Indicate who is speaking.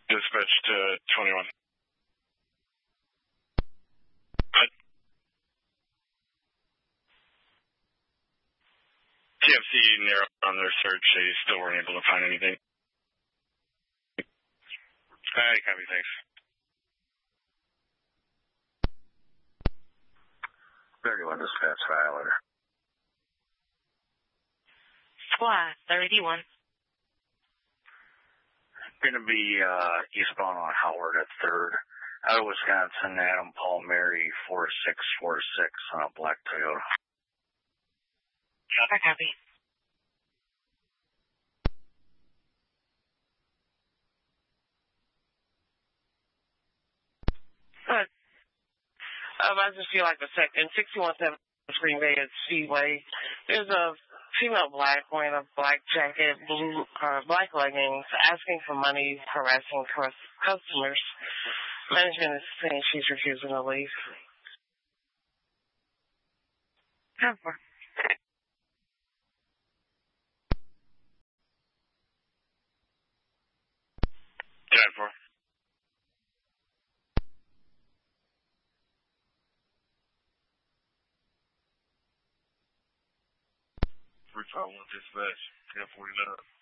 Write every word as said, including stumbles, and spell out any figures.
Speaker 1: Dispatch to twenty-one. What? T F C narrowed on their search. They still weren't able to find anything. Alright, copy, thanks.
Speaker 2: thirty-one dispatch violator.
Speaker 3: Squad thirty-one.
Speaker 2: Going to be uh, eastbound on Howard at third. Out of Wisconsin, Adam Paul Mary four six four six on a black Toyota.
Speaker 3: I copy. Good. Um, I just feel like a second. sixty-one seven Green Bay at Speedway. There's a female black wearing a black jacket, blue, uh, black leggings, asking for money, harassing customers. Management is saying she's refusing to leave. ten four.
Speaker 1: ten four. three five one dispatch, ten forty-nine.